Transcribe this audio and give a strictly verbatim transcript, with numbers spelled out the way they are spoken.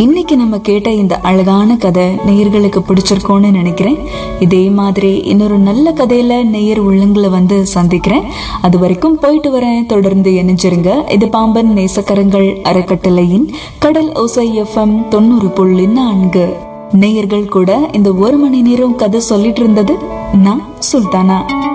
இன்னைக்கு நம்ம கேட்ட இந்த அழகான கதை நேயர்களுக்கு பிடிச்சிருக்கோன்னு நினைக்கிறேன். இதே மாதிரி இன்னொரு நல்ல கதையில நேயர் உள்ளங்களை வந்து சந்திக்கிறேன். அது வரைக்கும் போயிட்டு வரேன். தொடர்ந்து இணைஞ்சிருங்க. இது பாம்பன் நேசக்கரங்கள் அறக்கட்டளையின் கடல் ஓசை எஃப்எம் தொண்ணூறு புள்ளி நான்கு. நேயர்கள் கூட இந்த ஒரு மணி நேரம் கதை சொல்லிட்டு இருந்தது நான் சுல்தானா.